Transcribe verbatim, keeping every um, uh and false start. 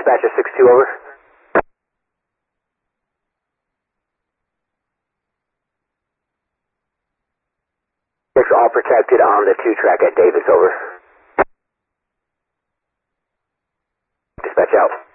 Dispatcher six two, over. Six all protected on the two track at Davis, over. Dispatch out.